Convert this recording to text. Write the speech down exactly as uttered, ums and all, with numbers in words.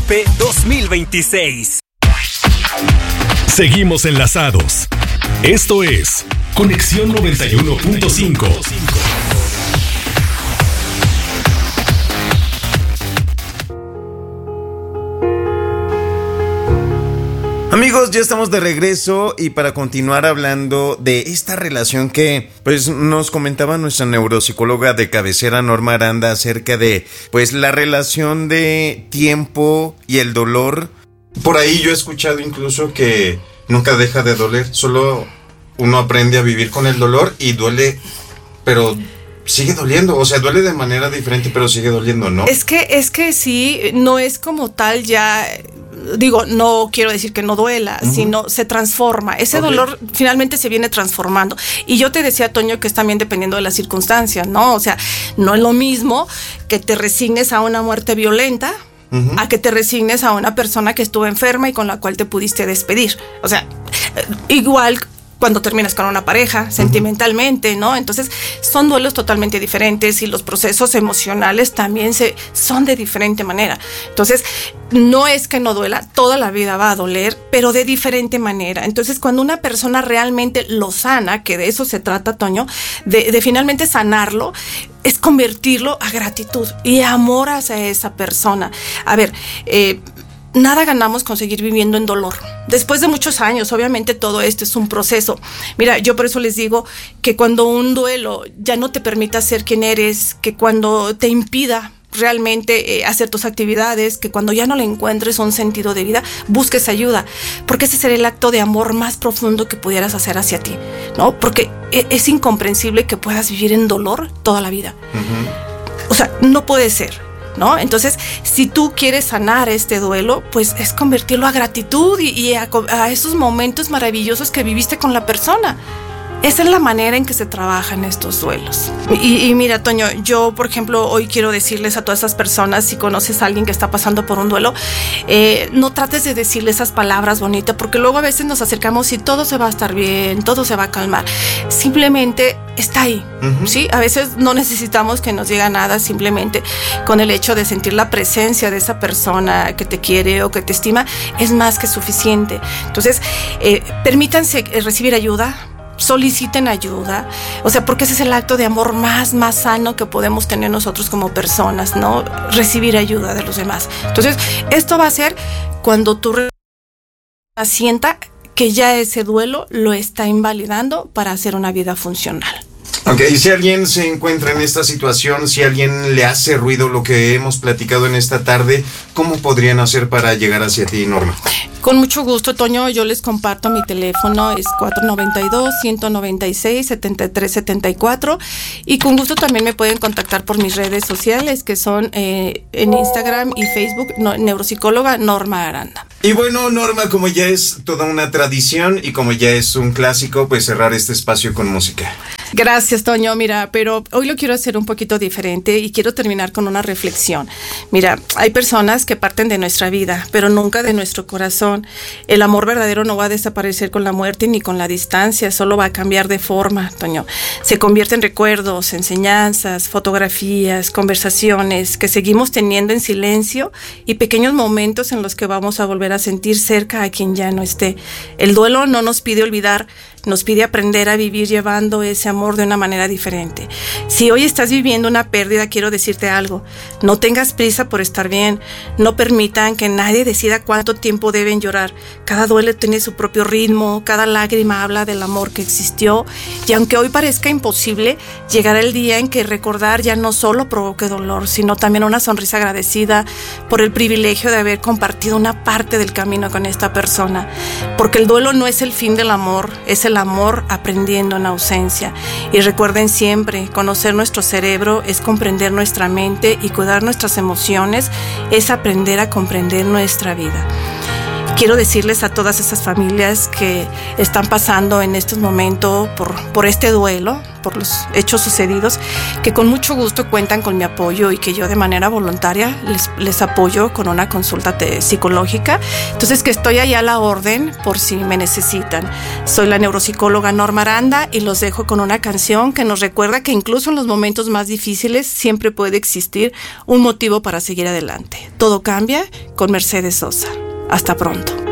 Guadalupe dos mil veintiséis. Seguimos enlazados. Esto es Conexión noventa y uno punto cinco. Amigos, ya estamos de regreso y para continuar hablando de esta relación que pues nos comentaba nuestra neuropsicóloga de cabecera, Norma Aranda, acerca de pues la relación de tiempo y el dolor. Por ahí yo he escuchado incluso que nunca deja de doler, solo uno aprende a vivir con el dolor y duele, pero sigue doliendo, o sea, duele de manera diferente, pero sigue doliendo, ¿no? Es que, es que sí, no es como tal ya... Digo, no quiero decir que no duela, uh-huh. sino se transforma. Ese okay. dolor finalmente se viene transformando. Y yo te decía, Toño, que es también dependiendo de las circunstancias, ¿no? O sea, no es lo mismo que te resignes a una muerte violenta uh-huh. a que te resignes a una persona que estuvo enferma y con la cual te pudiste despedir. O sea, igual cuando terminas con una pareja, uh-huh. sentimentalmente, ¿no? Entonces, son duelos totalmente diferentes y los procesos emocionales también se, son de diferente manera. Entonces, no es que no duela, toda la vida va a doler, pero de diferente manera. Entonces, cuando una persona realmente lo sana, que de eso se trata, Toño, de, de finalmente sanarlo, es convertirlo a gratitud y amor hacia esa persona. A ver, eh, nada ganamos con seguir viviendo en dolor. Después de muchos años, obviamente todo esto es un proceso. Mira, yo por eso les digo que cuando un duelo ya no te permita ser quien eres, que cuando te impida realmente eh, hacer tus actividades, que cuando ya no le encuentres un sentido de vida, busques ayuda, porque ese será el acto de amor más profundo que pudieras hacer hacia ti, ¿no? Porque es incomprensible que puedas vivir en dolor toda la vida. Uh-huh. O sea, no puede ser, ¿no? Entonces, si tú quieres sanar este duelo, pues es convertirlo a gratitud y, y a, a esos momentos maravillosos que viviste con la persona. Esa es la manera en que se trabajan estos duelos. Y, y mira, Toño, yo, por ejemplo, hoy quiero decirles a todas esas personas, si conoces a alguien que está pasando por un duelo, eh, no trates de decirle esas palabras bonitas, porque luego a veces nos acercamos y todo se va a estar bien, todo se va a calmar. Simplemente está ahí, uh-huh. ¿sí? A veces no necesitamos que nos diga nada, simplemente con el hecho de sentir la presencia de esa persona que te quiere o que te estima, es más que suficiente. Entonces, eh, permítanse recibir ayuda, soliciten ayuda, o sea, porque ese es el acto de amor más, más sano que podemos tener nosotros como personas, ¿no? Recibir ayuda de los demás. Entonces, esto va a ser cuando tú sienta que ya ese duelo lo está invalidando para hacer una vida funcional. Ok, y si alguien se encuentra en esta situación, si alguien le hace ruido lo que hemos platicado en esta tarde, ¿cómo podrían hacer para llegar hacia ti, Norma? Con mucho gusto, Toño, yo les comparto mi teléfono, es cuatro noventa y dos, ciento noventa y seis, setenta y tres setenta y cuatro, y con gusto también me pueden contactar por mis redes sociales, que son eh, en Instagram y Facebook, no, neuropsicóloga Norma Aranda. Y bueno, Norma, como ya es toda una tradición y como ya es un clásico, pues cerrar este espacio con música. Gracias, Toño. Mira, pero hoy lo quiero hacer un poquito diferente y quiero terminar con una reflexión. Mira, hay personas que parten de nuestra vida, pero nunca de nuestro corazón. El amor verdadero no va a desaparecer con la muerte ni con la distancia, solo va a cambiar de forma, Toño. Se convierte en recuerdos, enseñanzas, fotografías, conversaciones que seguimos teniendo en silencio y pequeños momentos en los que vamos a volver a sentir cerca a quien ya no esté. El duelo no nos pide olvidar, nos pide aprender a vivir llevando ese amor de una manera diferente. Si hoy estás viviendo una pérdida, quiero decirte algo. No tengas prisa por estar bien. No permitan que nadie decida cuánto tiempo deben llorar. Cada duelo tiene su propio ritmo, cada lágrima habla del amor que existió. Y aunque hoy parezca imposible, llegará el día en que recordar ya no solo provoque dolor, sino también una sonrisa agradecida por el privilegio de haber compartido una parte del camino con esta persona. Porque el duelo no es el fin del amor, es el amor aprendiendo en ausencia. Y recuerden siempre, conocer nuestro cerebro es comprender nuestra mente y cuidar nuestras emociones es aprender a comprender nuestra vida. quiero decirles a todas esas familias que están pasando en estos momentos por, por este duelo, por los hechos sucedidos, que con mucho gusto cuentan con mi apoyo y que yo de manera voluntaria les, les apoyo con una consulta te, psicológica. Entonces, que estoy ahí a la orden por si me necesitan. Soy la neuropsicóloga Norma Aranda y los dejo con una canción que nos recuerda que incluso en los momentos más difíciles siempre puede existir un motivo para seguir adelante. Todo cambia con Mercedes Sosa. Hasta pronto.